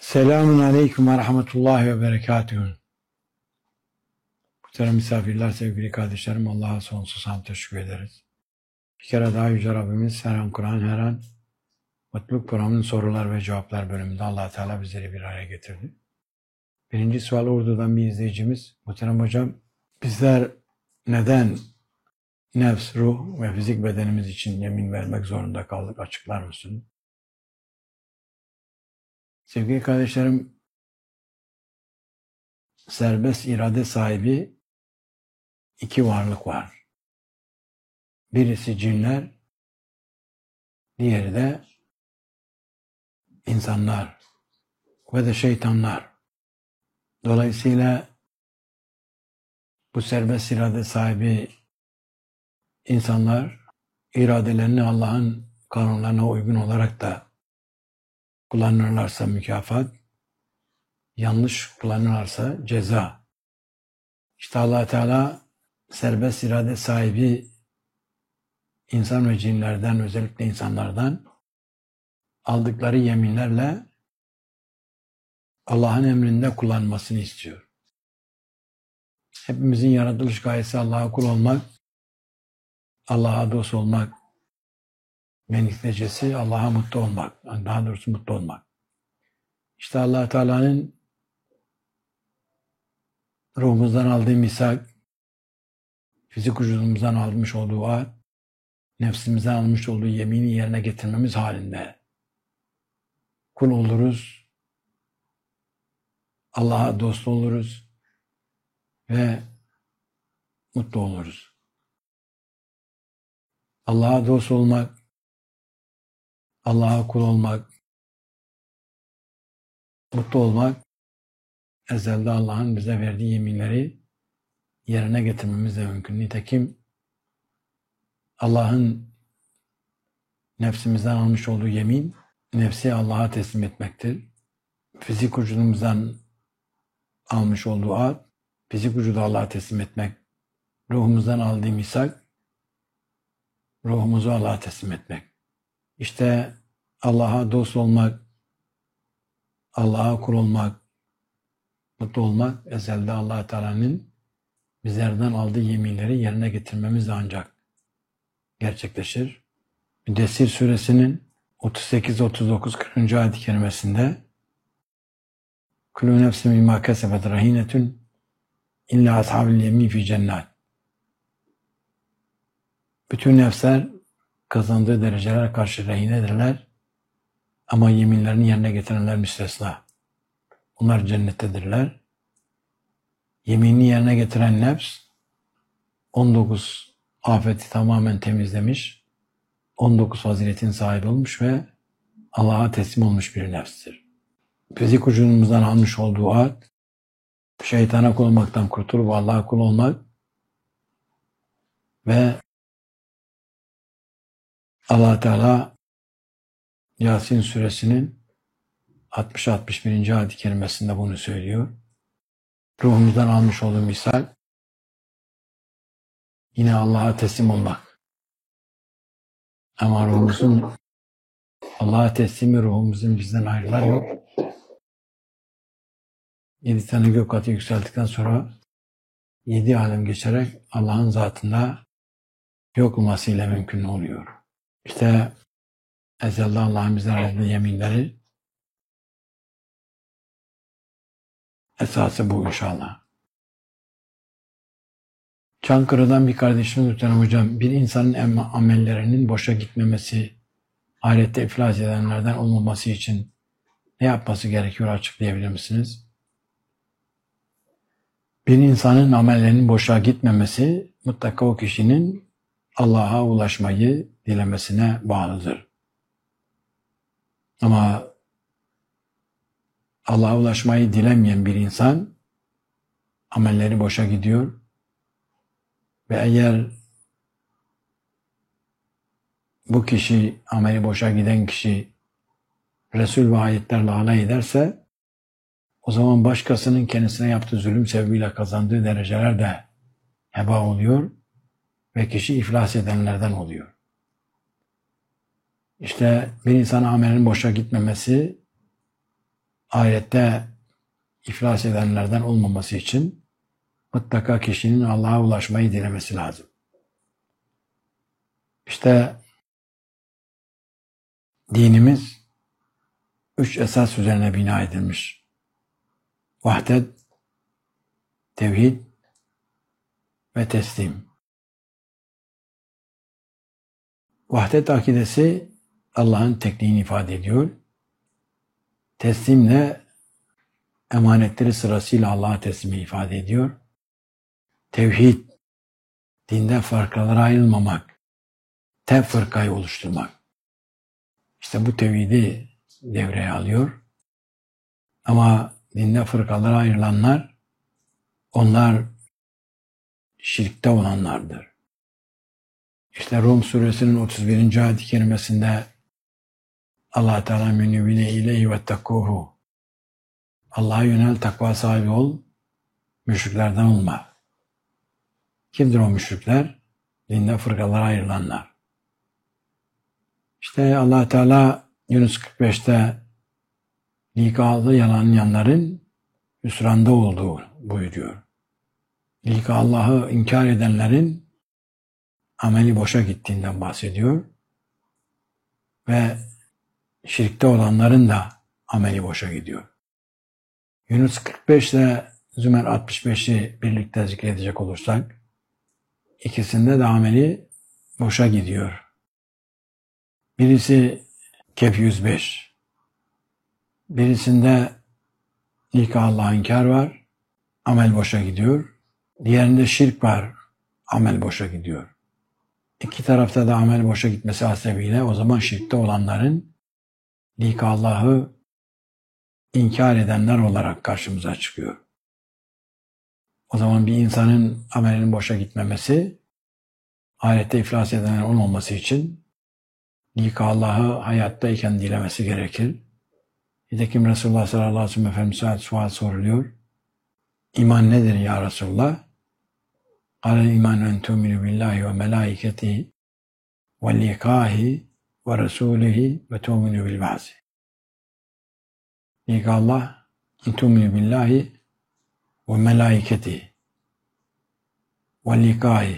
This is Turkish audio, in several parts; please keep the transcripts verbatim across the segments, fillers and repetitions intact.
Selamun Aleyküm ve Rahmetullahi ve Berekatühü. Muhterem misafirler, sevgili kardeşlerim, Allah'a sonsuz hamd teşekkür ederiz. Bir kere daha Yüce Rabbimiz her an Kur'an, her an Mutluluk Programı'nın sorular ve cevaplar bölümünde Allah Teala bizleri bir araya getirdi. Birinci sual Urdu'dan bir izleyicimiz. Muhterem hocam, bizler neden nefs, ruh ve fizik bedenimiz için yemin vermek zorunda kaldık? Açıklar mısın? Sevgili kardeşlerim, serbest irade sahibi iki varlık var. Birisi cinler, diğeri de insanlar ve de şeytanlar. Dolayısıyla bu serbest irade sahibi insanlar iradelerini Allah'ın kanunlarına uygun olarak da kullanırlarsa mükafat, yanlış kullanırlarsa ceza. İşte Allah Teala serbest irade sahibi insan ve cinlerden, özellikle insanlardan aldıkları yeminlerle Allah'ın emrinde kullanmasını istiyor. Hepimizin yaratılış gayesi Allah'a kul olmak, Allah'a dost olmak ve neticesi Allah'a mutlu olmak, daha doğrusu mutlu olmak. İşte Allah Teala'nın ruhumuzdan aldığı misak, fizik vücudumuzdan almış olduğu ahd, nefsimizden almış olduğu yemini yerine getirmemiz halinde kul oluruz, Allah'a dost oluruz ve mutlu oluruz. Allah'a dost olmak, Allah'a kul olmak, mutlu olmak, ezelde Allah'ın bize verdiği yeminleri yerine getirmemiz de mümkün. Nitekim Allah'ın nefsimizden almış olduğu yemin, nefsi Allah'a teslim etmektir. Fizik vücudumuzdan almış olduğu ahd, fizik vücudu Allah'a teslim etmek. Ruhumuzdan aldığı misak, ruhumuzu Allah'a teslim etmek. İşte Allah'a dost olmak, Allah'a kul olmak, mutlu olmak, ezelde Allah Teala'nın bizlerden aldığı yeminleri yerine getirmemiz ancak gerçekleşir. Müddessir suresinin otuz sekiz, otuz dokuz, kırkıncı ayet-i kerimesinde Kulü nefsin mimâ kesebet rahinetun illa ashabil yemin fi cennet. Bütün nefsler kazandığı dereceler karşı rehinedirler ama yeminlerini yerine getirenler müstesna. Onlar cennettedirler. Yeminini yerine getiren nefs on dokuz afeti tamamen temizlemiş, on dokuz faziletin sahibi olmuş ve Allah'a teslim olmuş bir nefstir. Fizik vücudumuzdan almış olduğu ahd, şeytana kul olmaktan kurtulup Allah'a kul olmak ve Allah Teala Yasin suresinin altmış altmış birinci ayet-i kerimesinde bunu söylüyor. Ruhumuzdan almış olduğu misal yine Allah'a teslim olmak. Ama ruhumuzun Allah'a teslimi ruhumuzun bizden ayrılar yok. Yedi tane gök katı yükseldikten sonra yedi alem geçerek Allah'ın zatında yok olmasıyla mümkün oluyor. İşte ezelde Allah'ın bize verdiği yeminleri esası bu inşallah. Çankırı'dan bir kardeşimiz Muhterem Hocam, bir insanın amellerinin boşa gitmemesi, ahirette iflas edenlerden olmaması için ne yapması gerekiyor, açıklayabilir misiniz? Bir insanın amellerinin boşa gitmemesi mutlaka o kişinin Allah'a ulaşmayı dilemesine bağlıdır. Ama Allah'a ulaşmayı dilemeyen bir insan amelleri boşa gidiyor ve eğer bu kişi, ameli boşa giden kişi Resul ve ayetlerle alay ederse o zaman başkasının kendisine yaptığı zulüm sebebiyle kazandığı dereceler de heba oluyor ve kişi iflas edenlerden oluyor. İşte bir insanın amelinin boşa gitmemesi ahirette iflas edenlerden olmaması için mutlaka kişinin Allah'a ulaşmayı dilemesi lazım. İşte dinimiz üç esas üzerine bina edilmiş. Vahdet, tevhid ve teslim. Vahdet akidesi Allah'ın tekliğini ifade ediyor. Teslimle emanetleri sırasıyla Allah'a teslimi ifade ediyor. Tevhid, dinde farklara ayrılmamak, tek fırkayı oluşturmak. İşte bu tevhidi devreye alıyor. Ama dinde fırkalara ayrılanlar, onlar şirkte olanlardır. İşte Rum suresinin otuz birinci ayet-i kerimesinde Allah Teala münibine ileyhi ve takkuhu. Allah'a yönel, takva sahibi ol, müşriklerden olma. Kimdir o müşrikler? Dinde fırkalara ayrılanlar. İşte Allah Teala Yunus kırk beşte likalı yalanlayanların hüsranda olduğu buyuruyor. Lika Allah'ı inkar edenlerin ameli boşa gittiğinden bahsediyor. Ve şirkte olanların da ameli boşa gidiyor. Yunus kırk beş ile Zümer altmış beşi birlikte zikredecek olursak, ikisinde de ameli boşa gidiyor. Birisi Kehf yüz beş. Birisinde ilk Allah'a inkar var, amel boşa gidiyor. Diğerinde şirk var, amel boşa gidiyor. İki tarafta da amel boşa gitmesi hasebiyle o zaman şirkte olanların ilk Allah'ı inkar edenler olarak karşımıza çıkıyor. O zaman bir insanın amelinin boşa gitmemesi, ahirette iflas edenler olmaması için ilk Allah'ı hayattayken dilemesi gerekir. Nitekim Resulullah sallallahu aleyhi ve sellem Efendimiz'e sual soruluyor. İman nedir ya Resulullah? Alel iman en tu'minu billahi ve melaiketihi ve likahi ve rasulihi ve tu'minu bil ba'si. İlk Allah en tu'minu billahi ve melaiketihi ve likahi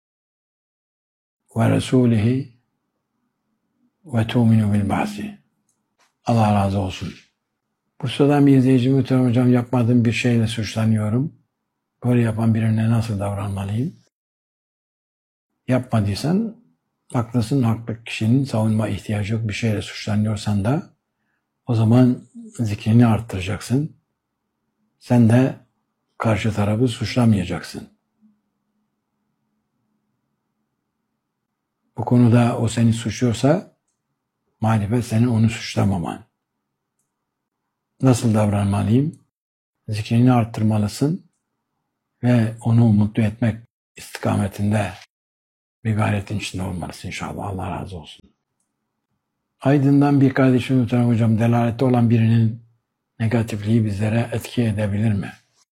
ve rasulihi ve tu'minu bil ba'si. Allah razı olsun. Bursa'dan bir izleyicim muhterem hocam, yapmadığım bir şeyle suçlanıyorum. Böyle yapan birine nasıl davranmalıyım? Yapmadıysan haklısın, haklı kişinin savunma ihtiyacı yok. Bir şeyle suçlanıyorsan da o zaman zikrini arttıracaksın. Sen de karşı tarafı suçlamayacaksın. Bu konuda o seni suçluyorsa marifet senin onu suçlamaman. Nasıl davranmalıyım? Zikrini arttırmalısın ve onu mutlu etmek istikametinde bir gayretin içinde olmalısın inşallah. Allah razı olsun. Aydın'dan bir kardeşim muhterem hocam, delalette olan birinin negatifliği bizlere etki edebilir mi?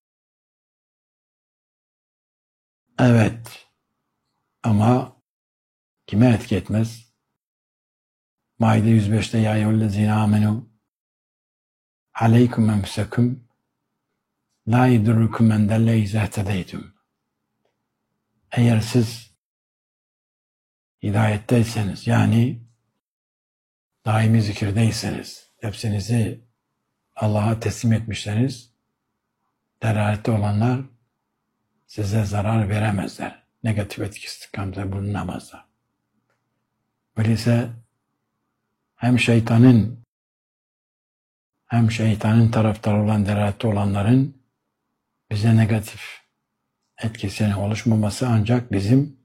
Evet. Ama kime etki etmez? Maide yüz beşte ya eyyühellezine amenu aleykum emseküm la yedurrukum men delle izâ ihtedeytüm. Eğer siz hidayetteyseniz, yani daimi zikirdeyseniz, nefsinizi Allah'a teslim etmişseniz, delalette olanlar size zarar veremezler. Negatif etki istikamda bulunamazlar. Öyleyse hem şeytanın hem şeytanın taraftarı olan delalette olanların bize negatif etkisinin oluşmaması ancak bizim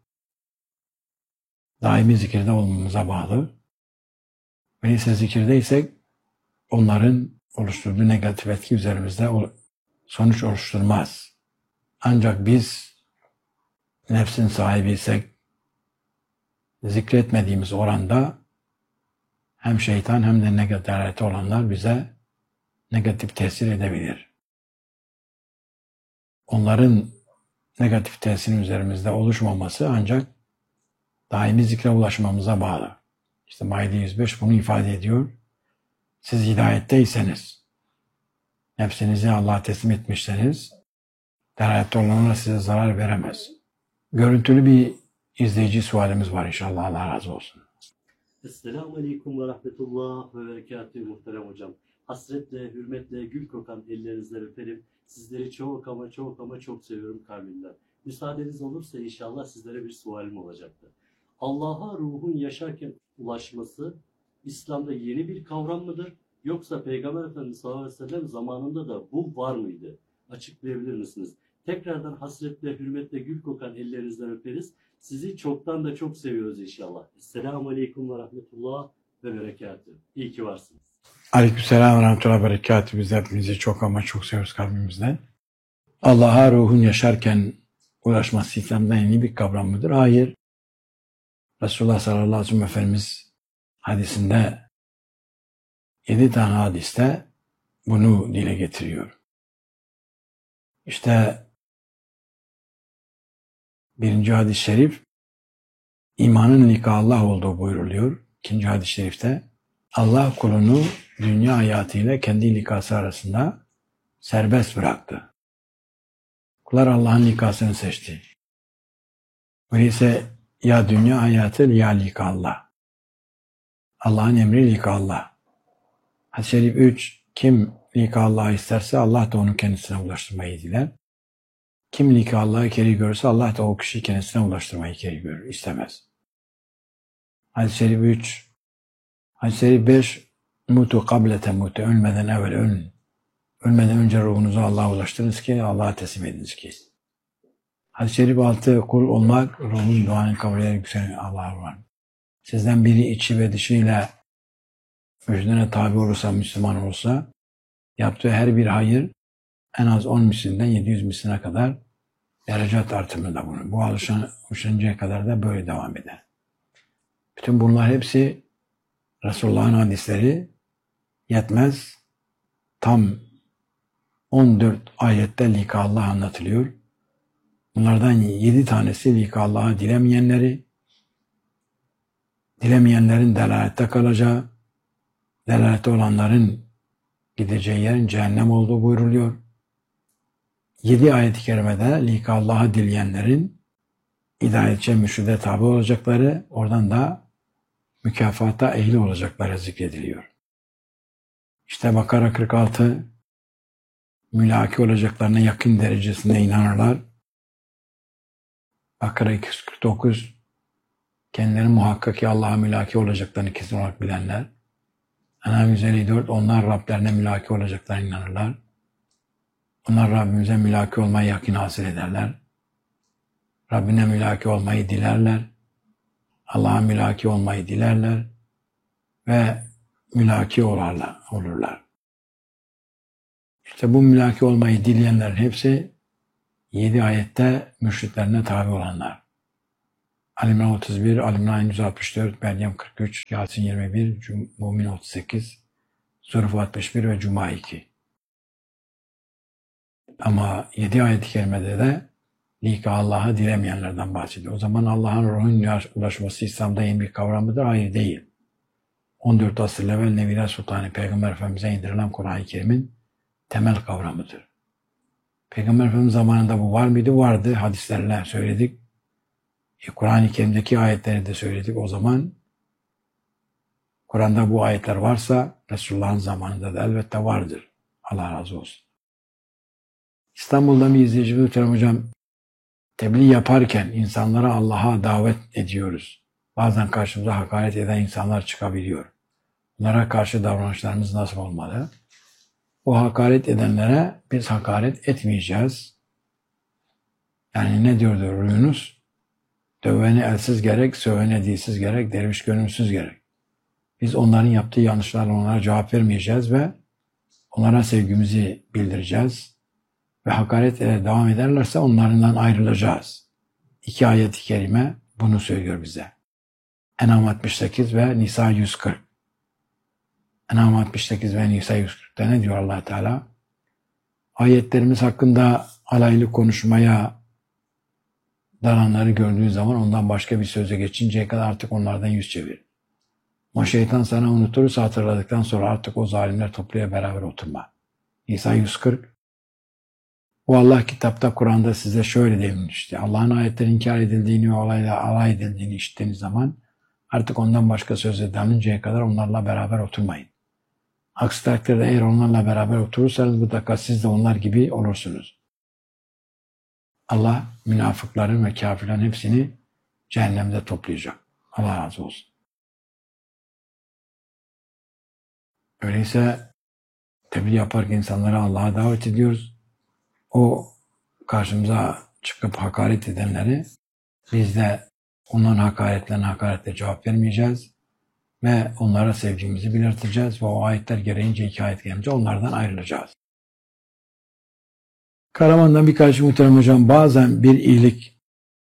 daimi zikirde olmamıza bağlı. Öyleyse zikirdeysek onların oluşturduğu negatif etki üzerimizde sonuç oluşturmaz. Ancak biz nefsin sahibiysek zikretmediğimiz oranda hem şeytan hem de negatif olanlar bize negatif tesir edebilir. Onların negatif tesirin üzerimizde oluşmaması ancak daimi zikre ulaşmamıza bağlı. İşte Maide yüz beş bunu ifade ediyor. Siz hidayetteyseniz, nefsinizi Allah'a teslim etmişseniz derayette olanlar size zarar veremez. Görüntülü bir izleyici sualimiz var inşallah. Allah razı olsun. Esselamu Aleyküm ve Rahmetullah ve Berekatühü muhterem hocam. Hasretle, hürmetle, gül kokan ellerinizden öperim. Sizleri çok ama çok ama çok seviyorum kalbimden. Müsaadeniz olursa inşallah sizlere bir sualim olacaktı. Allah'a ruhun yaşarken ulaşması İslam'da yeni bir kavram mıdır? Yoksa Peygamber Efendimiz sallallahu aleyhi ve sellem zamanında da bu var mıydı? Açıklayabilir misiniz? Tekrardan hasretle, hürmetle, gül kokan ellerinizden öperiz. Sizi çoktan da çok seviyoruz inşallah. Esselamu Aleyküm ve Rahmetullah ve Berekatühü. İyi ki varsınız. Aleykümselam ve Rahmetullah ve Berekatühü. Biz hepinizi çok ama çok seviyoruz kalbimizden. Allah'a ruhun yaşarken ulaşması İslam'da yeni bir kavram mıdır? Hayır. Resulullah sallallahu aleyhi ve sellem Efendimiz hadisinde yedi tane hadiste bunu dile getiriyor. İşte birinci hadis-i şerif imanın ilk Allah olduğu buyruluyor. İkinci hadis-i şerifte Allah kulunu dünya hayatıyla kendi likası arasında serbest bıraktı. Kullar Allah'ın likasını seçti. Öyleyse ya dünya hayatı ya lika Allah. Allah'ın emri lika Allah. Hadis-i şerif üç. Kim lika Allah'ı isterse Allah da onu kendisine ulaştırmayı diler. Kim lika Allah'ı keri görürse Allah da o kişiyi kendisine ulaştırmayı keri görür, istemez. Hadis-i şerif üç. Hadis-i şerif beş. Mutu kable temutu. Ölmeden evvel ölün. Ölmeden önce ruhunuzu Allah'a ulaştırınız ki Allah'a teslim ediniz ki. Hadis-i şerif altı. Kul olmak, ruhun duanın kabul ederek yükselen Allah'a var. Sizden biri içi ve dışıyla müjdene tabi olursa, Müslüman olursa, yaptığı her bir hayır en az on mislinden yedi yüz misline kadar derecat artımında bulunur. Bu alışan, alışıncaya kadar da böyle devam eder. Bütün bunlar hepsi Resulullah'ın hadisleri yetmez. Tam on dört ayette lika Allah anlatılıyor. Bunlardan yedi tanesi lika Allah'ı dilemeyenleri, dilemeyenlerin delalette kalacağı, delalette olanların gideceği yerin cehennem olduğu buyruluyor. Yedi ayet-i kerimede lika Allah'ı dileyenlerin hidayetçe mürşide tabi olacakları, oradan da mükafata ehli olacakları zikrediliyor. İşte Bakara kırk altı, mülaki olacaklarına yakın derecesinde inanırlar. Bakara iki yüz kırk dokuz, kendileri muhakkak ki Allah'a mülaki olacaklarını kesin olarak bilenler. En'am yüz elli dört, onlar Rablerine mülaki olacaklarına inanırlar. Onlar Rabbimize mülaki olmayı yakin hasıl ederler. Rabbine mülaki olmayı dilerler. Allah'a mülaki olmayı dilerler. Ve mülaki olurlar. olurlar. İşte bu mülaki olmayı dileyenlerin hepsi yedi ayette mürşitlerine tabi olanlar. Ali-İmran otuz bir, Ali-İmran yüz altmış dört, Meryem kırk üç, Yasin yirmi bir, Mümin otuz sekiz, Zuruf altmış bir ve Cuma iki. Ama yedi ayet-i kerimede de lika Allah'ı dilemeyenlerden bahsediyor. O zaman Allah'ın ruhun ulaşması İslam'da yeni bir kavram mıdır? Hayır, değil. on dört asır evvel Nebiler Sultanı Peygamber Efendimiz'e indirilen Kur'an-ı Kerim'in temel kavramıdır. Peygamber Efendimiz zamanında bu var mıydı? Vardı. Hadislerle söyledik. E, Kur'an-ı Kerim'deki ayetleri de söyledik. O zaman Kur'an'da bu ayetler varsa Resulullah'ın zamanında da elbette vardır. Allah razı olsun. İstanbul'da bir izleyicimiz muhterem hocam, tebliğ yaparken insanlara Allah'a davet ediyoruz. Bazen karşımıza hakaret eden insanlar çıkabiliyor. Bunlara karşı davranışlarımız nasıl olmalı? O hakaret edenlere biz hakaret etmeyeceğiz. Yani ne diyordur Yunus? Dövene elsiz gerek, sövene dilsiz gerek, derviş gönülsüz gerek. Biz onların yaptığı yanlışlarla onlara cevap vermeyeceğiz ve onlara sevgimizi bildireceğiz. Ve hakaret devam ederlerse onlardan ayrılacağız. İki ayet-i kerime bunu söylüyor bize. En'am altmış sekiz ve Nisa yüz kırk. En'am altmış sekiz ve Nisa yüz kırk'ta ne diyor Allah Teala? Ayetlerimiz hakkında alaylı konuşmaya dalanları gördüğün zaman ondan başka bir söze geçinceye kadar artık onlardan yüz çevir. O şeytan sana unutursa hatırladıktan sonra artık o zalimler topluya beraber oturma. Nisa yüz kırk. O Allah kitapta, Kur'an'da size şöyle demişti. Allah'ın ayetleri inkar edildiğini ve olayla alay edildiğini işittiğiniz zaman artık ondan başka söz edilince kadar onlarla beraber oturmayın. Aksi takdirde eğer onlarla beraber oturursanız mutlaka siz de onlar gibi olursunuz. Allah münafıkların ve kafirlerin hepsini cehennemde toplayacak. Allah razı olsun. Öyleyse tebliğ yaparken insanları Allah'a davet ediyoruz. O karşımıza çıkıp hakaret edenleri biz de onların hakaretlerine hakaretle cevap vermeyeceğiz ve onlara sevgimizi belirteceğiz ve o ayetler gereğince, iki ayet gelince onlardan ayrılacağız. Karaman'dan birkaç muhterem hocam, bazen bir iyilik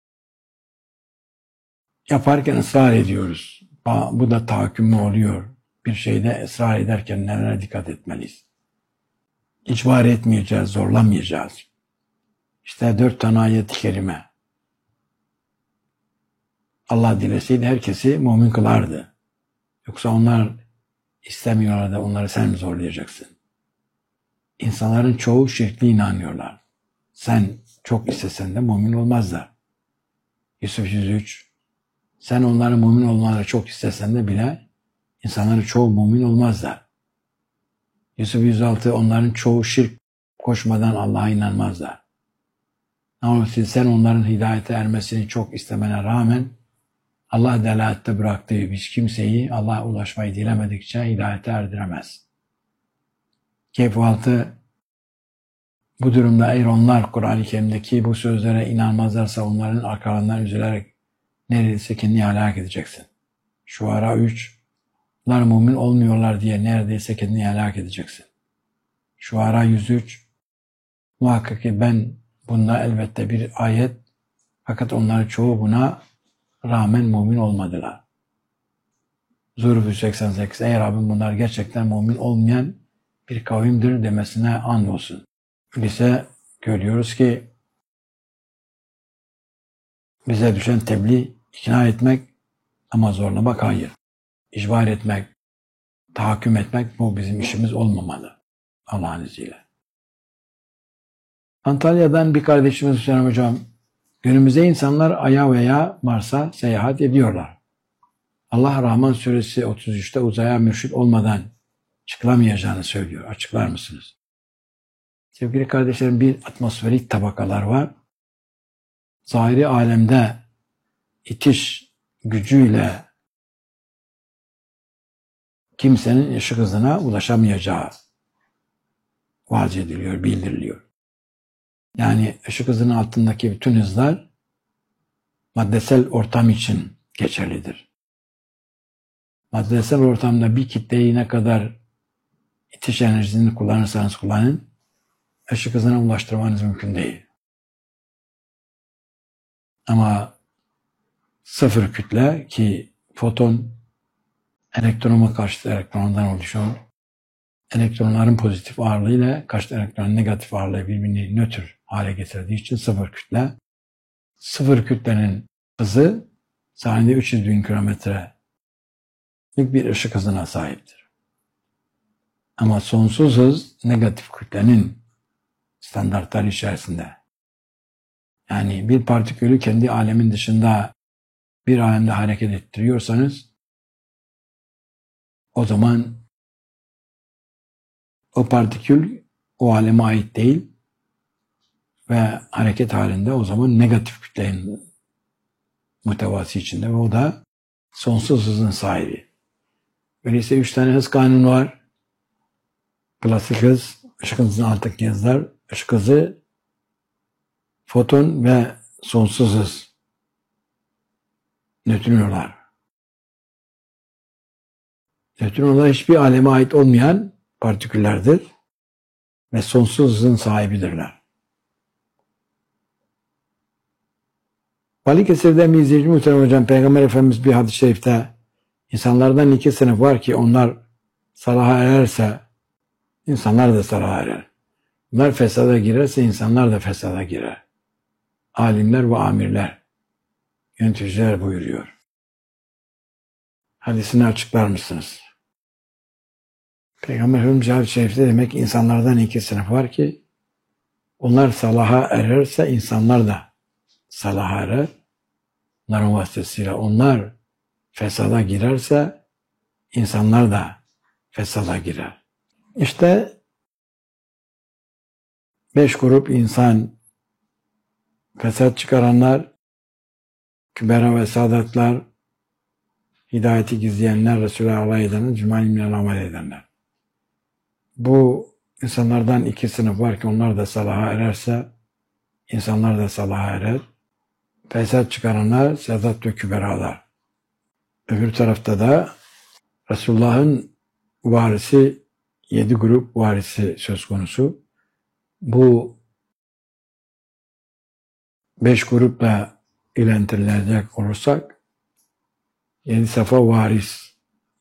yaparken ısrar ediyoruz. Bu da tahakkümlü oluyor. Bir şeyde ısrar ederken nelere dikkat etmeliyiz? İcbar etmeyeceğiz, zorlamayacağız. İşte dört tane ayet-i kerime. Allah dileseydi herkesi mümin kılardı. Yoksa onlar istemiyorlar da onları sen mi zorlayacaksın? İnsanların çoğu şirkli inanıyorlar. Sen çok istesen de mümin olmazlar. Yusuf yüz üç. Sen onların mümin olmaları çok istesen de bile insanların çoğu mümin olmazlar. Yusuf yüz altı. Onların çoğu şirk koşmadan Allah'a inanmazlar. Ama sen onların hidayete ermesini çok istemene rağmen Allah delalette bıraktığı hiç kimseyi Allah'a ulaşmayı dilemedikçe hidayete erdiremez. Kehf altı. Bu durumda eğer onlar Kur'an-ı Kerim'deki bu sözlere inanmazlarsa onların arkalarından üzülerek neredeyse kendini helak edeceksin. Şuara üç. Onlar mümin olmuyorlar diye neredeyse kendini helak edeceksin. Şuara yüz üç. Muhakkak ki ben bunda elbette bir ayet, fakat onların çoğu buna rağmen mümin olmadılar. Zuhruf yüz seksen sekiz. Ey Rabbim, bunlar gerçekten mümin olmayan bir kavimdir demesine andolsun. Öyleyse görüyoruz ki bize düşen tebliğ, ikna etmek ama zorlamak hayır. İcbar etmek, tahakküm etmek bu bizim işimiz olmamalı. Allah'ın izniyle. Antalya'dan bir kardeşimiz Hüseyin Hocam, günümüzde insanlar Ay'a veya Mars'a seyahat ediyorlar. Allah Rahman suresi otuz üçte uzaya mürşit olmadan çıkılamayacağını söylüyor. Açıklar mısınız? Sevgili kardeşlerim, bir atmosferik tabakalar var. Zahiri alemde itiş gücüyle kimsenin ışık hızına ulaşamayacağı vaaz ediliyor, bildiriliyor. Yani ışık hızının altındaki bütün hızlar maddesel ortam için geçerlidir. Maddesel ortamda bir kitleyi ne kadar itiş enerjisini kullanırsanız kullanın, ışık hızına ulaştırmanız mümkün değil. Ama sıfır kütle, ki foton elektronuma karşıt elektrondan oluşuyor. Elektronların pozitif ağırlığı ile karşıt elektronun negatif ağırlığı birbirini nötr hale getirdiği için sıfır kütle. Sıfır kütlenin hızı saniyede üç yüz bin kilometre bir ışık hızına sahiptir. Ama sonsuz hız negatif kütlenin standartları içerisinde. Yani bir partikülü kendi alemin dışında bir alemde hareket ettiriyorsanız o zaman o partikül o aleme ait değil ve hareket halinde o zaman negatif kütlenin muhtevası içinde ve o da sonsuz hızın sahibi. Öyleyse üç tane hız kanunu var. Klasik hız, ışık hızının alttaki hızlar, ışık hızı, foton ve sonsuz hız. Nötrinolar. Nötrinolar hiçbir aleme ait olmayan partiküllerdir ve sonsuz hızın sahibidirler. Balıkesir'den bir izleyici muhterem hocam, Peygamber Efendimiz bir hadis-i şerifte insanlardan iki sınıf var ki onlar salaha ererse insanlar da salaha erer. Bunlar fesada girerse insanlar da fesada girer. Alimler ve amirler, yöneticiler buyuruyor. Hadisini açıklar mısınız? Peygamber Efendimiz hadis-i şerifte demek ki insanlardan iki sınıf var ki onlar salaha ererse insanlar da salaha erer. Onların vasıtasıyla onlar fesada girerse insanlar da fesada girer. İşte beş grup insan, fesat çıkaranlar, kübera ve sadatlar, hidayeti gizleyenler, Resul'e alay edenler, cümle ilmine amel edenler. Bu insanlardan iki sınıf var ki onlar da salaha ererse insanlar da salaha erer. Fesat çıkaranlar, sadat ve küberalar. Öbür tarafta da Resulullah'ın varisi, yedi grup varisi söz konusu. Bu beş grupla ilentirilecek olursak yedi safa varis.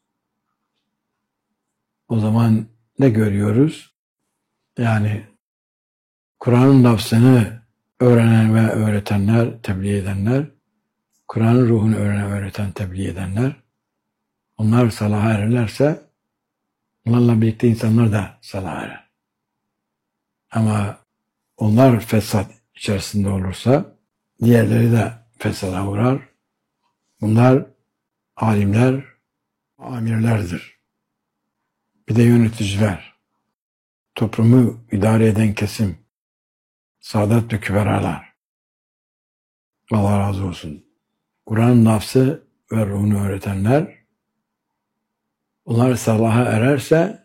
O zaman ne görüyoruz? Yani Kur'an'ın lafzını öğrenen ve öğretenler, tebliğ edenler, Kur'an'ın ruhunu öğrenen, öğreten, tebliğ edenler, onlar salaha ererlerse onlarla birlikte insanlar da salaha erer. Ama onlar fesat içerisinde olursa diğerleri de fesada uğrar. Bunlar alimler, amirlerdir. Bir de yöneticiler, toplumu idare eden kesim, saadet ve küberalar. Allah razı olsun. Kur'an'ın lafzı ve ruhunu öğretenler, onlar salaha ererse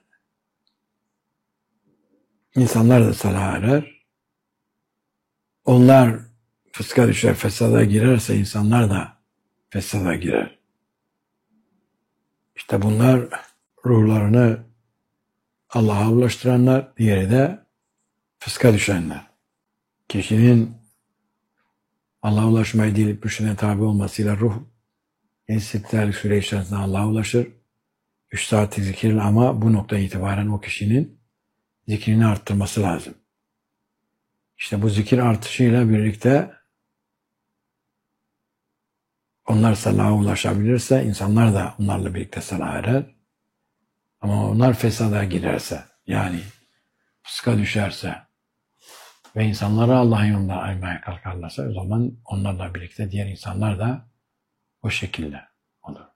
insanlar da salaha erer. Onlar fıska düşer, fesada girerse insanlar da fesada girer. İşte bunlar ruhlarını Allah'a ulaştıranlar, diğeri de fıska düşenler. Kişinin Allah'a ulaşmayı değil, mürşidine tabi olmasıyla ruh enstitüel süre içerisinde Allah'a ulaşır. Üç saatlik zikirle ama bu noktadan itibaren o kişinin zikrini arttırması lazım. İşte bu zikir artışıyla birlikte onlar salaha ulaşabilirse insanlar da onlarla birlikte salaha erer. Ama onlar fesada girerse, yani fıska düşerse ve insanları Allah'ın yolunda aymaya kalkarlarsa o zaman onlarla birlikte diğer insanlar da o şekilde olur.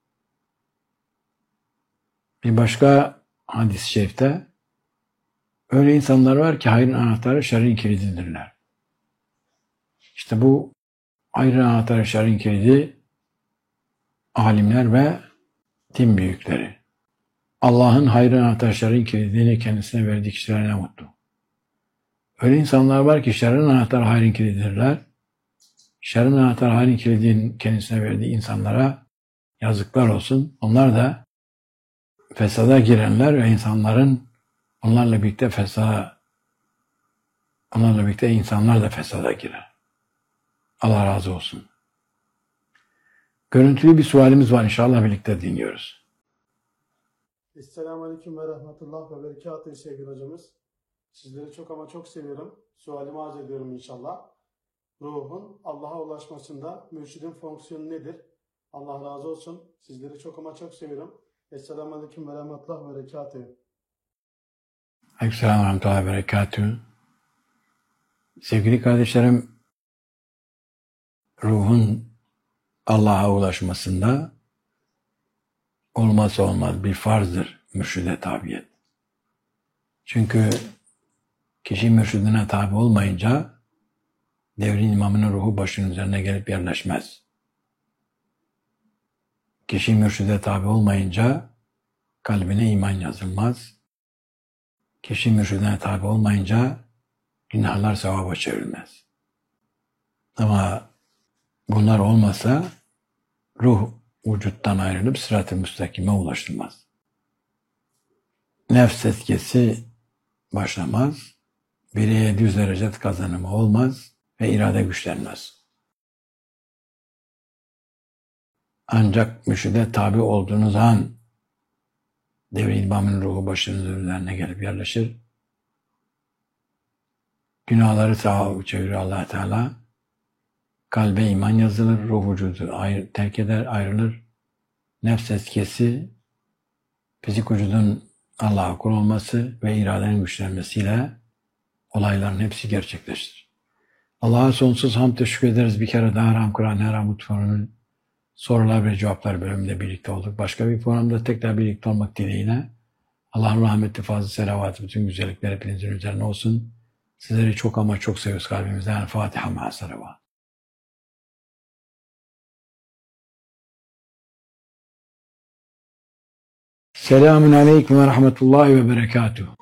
Bir başka hadis-i şerifte öyle insanlar var ki hayrın anahtarı şerrin kilididirler. İşte bu hayrın anahtarı şerrin kilidi alimler ve din büyükleri. Allah'ın hayrın anahtarı şerrin kilidini kendisine verdiği kişilere ne mutlu. Öyle insanlar var ki şerrin anahtarı hayrın kilididirler. Şerrin anahtarı hayrın kilidinin kendisine verdiği insanlara yazıklar olsun. Onlar da fesada girenler ve insanların onlarla birlikte fesada, onlarla birlikte insanlar da fesada girer. Allah razı olsun. Görüntülü bir sualimiz var, inşallah birlikte dinliyoruz. Esselamu Aleyküm ve Rahmetullah ve Berekatuhu sevgili hocamız. Sizleri çok ama çok seviyorum. Sualimi arz ediyorum inşallah. Ruhun Allah'a ulaşmasında mürşidin fonksiyonu nedir? Allah razı olsun. Sizleri çok ama çok seviyorum. Esselamu Aleyküm ve Rahmetullah ve Berekatuhu. Aleykümselam ve Rahmetullah ve Berekatuhu. Sevgili kardeşlerim, ruhun Allah'a ulaşmasında olmazsa olmaz bir farzdır mürşide tabiyet. Çünkü kişi mürşidine tabi olmayınca devrin imamının ruhu başının üzerine gelip yerleşmez. Kişi mürşide tabi olmayınca kalbine iman yazılmaz. Kişi mürşidine tabi olmayınca günahlar sevaba çevrilmez. Ama bunlar olmasa ruh vücuttan ayrılıp sırat-ı müstakime ulaşılmaz. Nefs etkisi başlamaz, bireye düz derece kazanımı olmaz ve irade güçlenmez. Ancak mürşide tabi olduğunuz an devri ilmamın ruhu başınızın üzerine gelip yerleşir. Günahları sağa çevirir Allah Teala. Kalbe iman yazılır, ruh vücudu ayrı, terk eder, ayrılır. Nefs etkisi fizik vücudun Allah'a kul olması ve iradenin güçlenmesiyle olayların hepsi gerçekleşir. Allah'a sonsuz hamd teşekkür ederiz. Bir kere daha Ram Kur'an Heram Programı'nın sorular ve cevaplar bölümünde birlikte olduk. Başka bir programda tekrar birlikte olmak dileğiyle Allah'ın rahmeti, fazla selavatı, bütün güzellikler hepinizin üzerine olsun. Sizleri çok ama çok seviyoruz kalbimizden. Fatiha ma'a salavat. Selamun aleyküm ve rahmetullahi ve berekatuhu.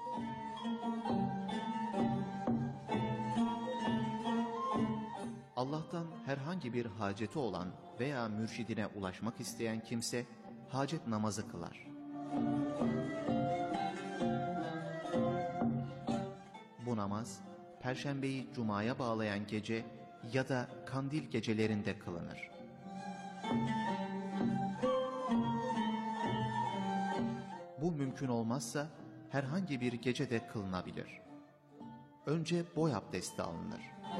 Allah'tan herhangi bir haceti olan veya mürşidine ulaşmak isteyen kimse hacet namazı kılar. Bu namaz, Perşembeyi Cuma'ya bağlayan gece ya da kandil gecelerinde kılınır. Bu mümkün olmazsa herhangi bir gecede kılınabilir. Önce boy abdesti alınır.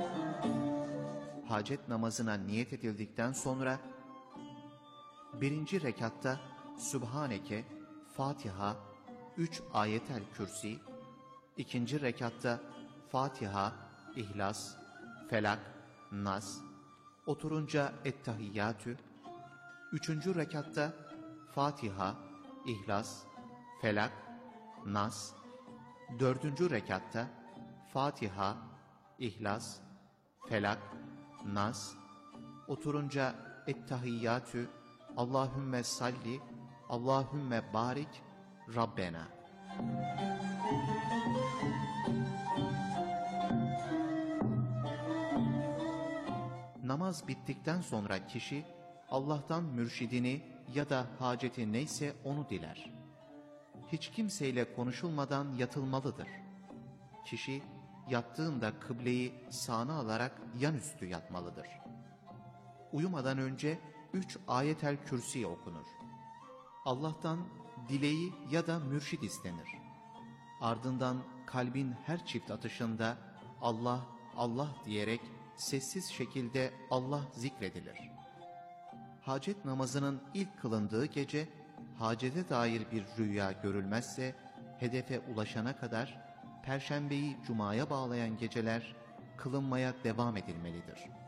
Hacet namazına niyet edildikten sonra birinci rekatta Sübhaneke, Fatiha, üç ayetel kürsi, ikinci rekatta Fatiha, İhlas, Felak, Nas, oturunca Ettehiyyatü, üçüncü rekatta Fatiha, İhlas, Felak, Nas, dördüncü rekatta Fatiha, İhlas, Felak, Nas, oturunca Ettehiyyatü, Allahümme salli, Allahümme barik, Rabbena. Namaz bittikten sonra kişi Allah'tan mürşidini ya da haceti neyse onu diler. Hiç kimseyle konuşulmadan yatılmalıdır. Kişi yattığında kıbleyi sağına alarak yanüstü yatmalıdır. Uyumadan önce üç ayetel kürsi okunur. Allah'tan dileği ya da mürşid istenir. Ardından kalbin her çift atışında Allah, Allah diyerek sessiz şekilde Allah zikredilir. Hacet namazının ilk kılındığı gece, hacete dair bir rüya görülmezse, hedefe ulaşana kadar Perşembeyi Cuma'ya bağlayan geceler kılınmaya devam edilmelidir.